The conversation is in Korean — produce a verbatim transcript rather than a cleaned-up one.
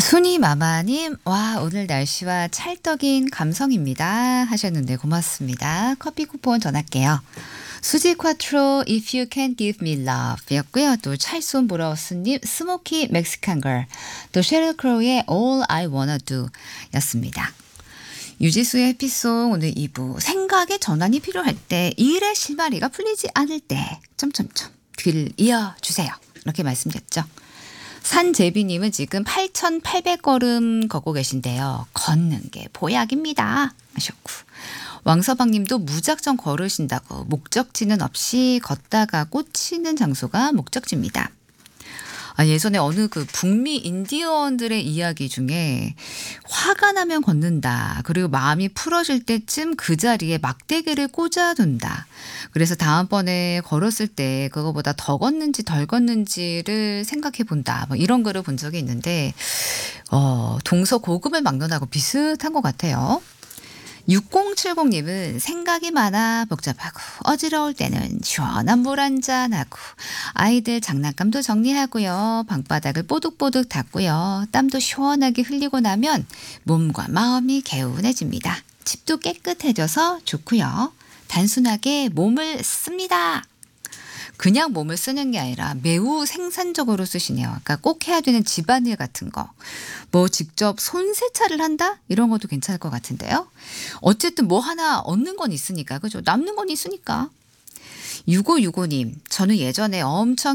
순이마마님, 와, 오늘 날씨와 찰떡인 감성입니다. 하셨는데 고맙습니다. 커피 쿠폰 전할게요. 수지 콰트로, If You Can Give Me Love 였고요. 또 찰쏜 보라우스님, 스모키 멕시칸 걸, 또 셰릴 크로우의 All I Wanna Do 였습니다. 유지수의 해피송 오늘 이 부, 생각의 전환이 필요할 때, 일의 실마리가 풀리지 않을 때, 점점점, 귀를 이어주세요. 이렇게 말씀드렸죠. 산제비님은 지금 팔천팔백 걸음 걷고 계신데요. 걷는 게 보약입니다. 하셨고. 왕서방님도 무작정 걸으신다고 목적지는 없이 걷다가 꽂히는 장소가 목적지입니다. 아, 예전에 어느 그 북미 인디언들의 이야기 중에 화가 나면 걷는다. 그리고 마음이 풀어질 때쯤 그 자리에 막대기를 꽂아둔다. 그래서 다음번에 걸었을 때 그거보다 더 걷는지 덜 걷는지를 생각해 본다. 뭐 이런 거를 본 적이 있는데 어, 동서 고금을 막론하고 비슷한 것 같아요. 육공칠공님은 생각이 많아 복잡하고 어지러울 때는 시원한 물 한잔하고 아이들 장난감도 정리하고요. 방바닥을 뽀득뽀득 닦고요. 땀도 시원하게 흘리고 나면 몸과 마음이 개운해집니다. 집도 깨끗해져서 좋고요. 단순하게 몸을 씁니다. 그냥 몸을 쓰는 게 아니라 매우 생산적으로 쓰시네요. 그러니까 꼭 해야 되는 집안일 같은 거. 뭐 직접 손세차를 한다? 이런 것도 괜찮을 것 같은데요. 어쨌든 뭐 하나 얻는 건 있으니까. 그죠? 남는 건 있으니까. 육오육오님, 저는 예전에 엄청